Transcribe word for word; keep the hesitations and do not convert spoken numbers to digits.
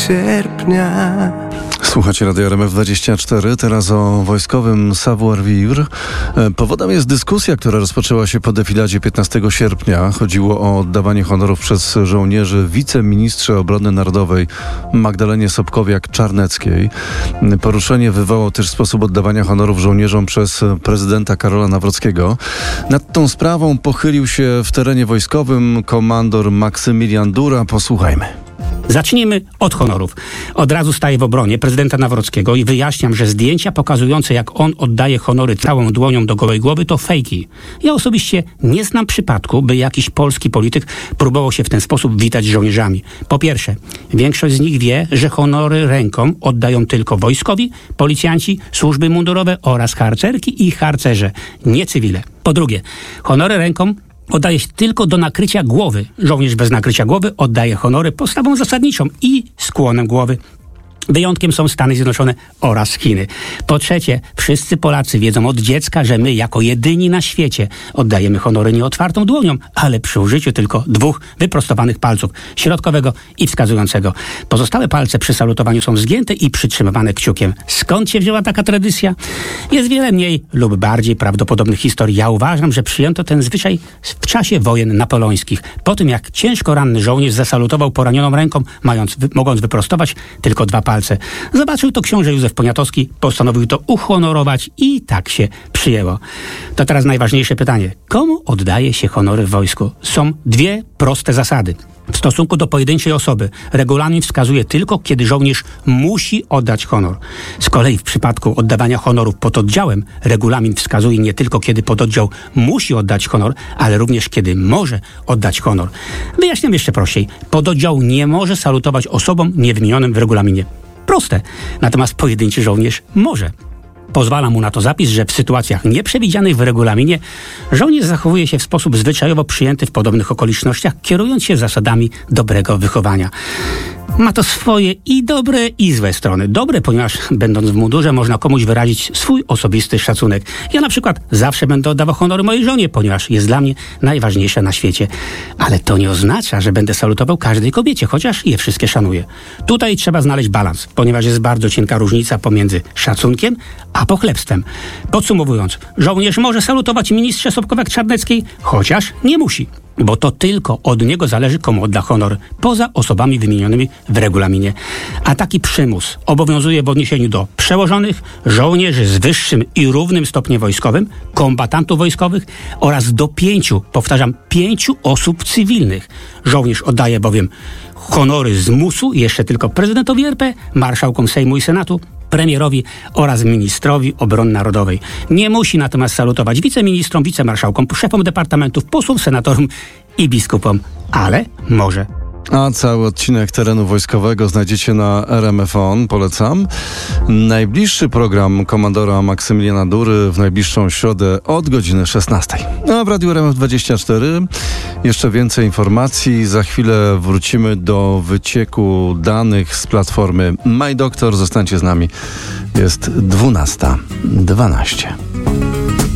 sierpnia. Słuchacie Radia R M F dwadzieścia cztery, teraz o wojskowym savoir-vivre. Powodem jest dyskusja, która rozpoczęła się po defiladzie piętnastego sierpnia. Chodziło o oddawanie honorów przez żołnierzy wiceministrze obrony narodowej Magdalenie Sobkowiak-Czarneckiej. Poruszenie wywołał też sposób oddawania honorów żołnierzom przez prezydenta Karola Nawrockiego. Nad tą sprawą pochylił się w terenie wojskowym komandor Maksymilian Dura. Posłuchajmy. Zacznijmy od honorów. Od razu staję w obronie prezydenta Nawrockiego i wyjaśniam, że zdjęcia pokazujące, jak on oddaje honory całą dłonią do gołej głowy, to fejki. Ja osobiście nie znam przypadku, by jakiś polski polityk próbował się w ten sposób witać z żołnierzami. Po pierwsze, większość z nich wie, że honory ręką oddają tylko wojskowi, policjanci, służby mundurowe oraz harcerki i harcerze, nie cywile. Po drugie, honory ręką oddaje się tylko do nakrycia głowy. Żołnierz bez nakrycia głowy oddaje honory postawą zasadniczą i skłonem głowy. Wyjątkiem są Stany Zjednoczone oraz Chiny. Po trzecie, wszyscy Polacy wiedzą od dziecka, że my jako jedyni na świecie oddajemy honory nie otwartą dłonią, ale przy użyciu tylko dwóch wyprostowanych palców, środkowego i wskazującego. Pozostałe palce przy salutowaniu są zgięte i przytrzymywane kciukiem. Skąd się wzięła taka tradycja? Jest wiele mniej lub bardziej prawdopodobnych historii. Ja uważam, że przyjęto ten zwyczaj w czasie wojen napoleońskich. Po tym, jak ciężko ranny żołnierz zasalutował poranioną ręką, mając, wy, mogąc wyprostować tylko dwa palce. Palce. Zobaczył to książę Józef Poniatowski, postanowił to uhonorować i tak się przyjęło. To teraz najważniejsze pytanie. Komu oddaje się honory w wojsku? Są dwie proste zasady. W stosunku do pojedynczej osoby regulamin wskazuje tylko, kiedy żołnierz musi oddać honor. Z kolei w przypadku oddawania honorów pod oddziałem regulamin wskazuje nie tylko, kiedy pododdział musi oddać honor, ale również kiedy może oddać honor. Wyjaśniam jeszcze prościej. Pododdział nie może salutować osobom niewymienionym w regulaminie. Proste. Natomiast pojedynczy żołnierz może. Pozwala mu na to zapis, że w sytuacjach nieprzewidzianych w regulaminie żołnierz zachowuje się w sposób zwyczajowo przyjęty w podobnych okolicznościach, kierując się zasadami dobrego wychowania. Ma to swoje i dobre, i złe strony. Dobre, ponieważ będąc w mundurze można komuś wyrazić swój osobisty szacunek. Ja na przykład zawsze będę oddawał honory mojej żonie, ponieważ jest dla mnie najważniejsza na świecie. Ale to nie oznacza, że będę salutował każdej kobiecie, chociaż je wszystkie szanuję. Tutaj trzeba znaleźć balans, ponieważ jest bardzo cienka różnica pomiędzy szacunkiem a pochlebstwem. Podsumowując, żołnierz może salutować ministrze Sobkowiak-Czarneckiej, chociaż nie musi. Bo to tylko od niego zależy, komu odda honor, poza osobami wymienionymi w regulaminie. A taki przymus obowiązuje w odniesieniu do przełożonych, żołnierzy z wyższym i równym stopniem wojskowym, kombatantów wojskowych oraz do pięciu, powtarzam, pięciu osób cywilnych. Żołnierz oddaje bowiem honory z musu jeszcze tylko prezydentowi R P, marszałkom Sejmu i Senatu, premierowi oraz ministrowi obrony narodowej. Nie musi natomiast salutować wiceministrom, wicemarszałkom, szefom departamentów, posłom, senatorom i biskupom, ale może. A cały odcinek terenu wojskowego znajdziecie na R M F On, polecam. Najbliższy program komandora Maksymiliana Dury w najbliższą środę od godziny szesnastej. A w Radiu R M F dwadzieścia cztery jeszcze więcej informacji. Za chwilę wrócimy do wycieku danych z platformy MyDoktor. Zostańcie z nami. Jest dwunasta dwanaście.